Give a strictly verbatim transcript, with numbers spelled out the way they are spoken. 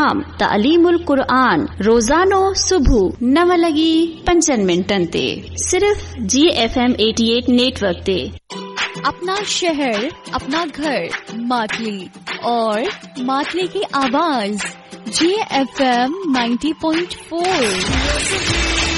Programme तालीमुल कुरआन रोजानो सुबह नव लगी पंचन मिनटन ते सिर्फ जी एफ एम अठासी नेटवर्क ते। अपना शहर, अपना घर, मातली और मातली की आवाज जी एफ एम नब्बे पॉइंट चार।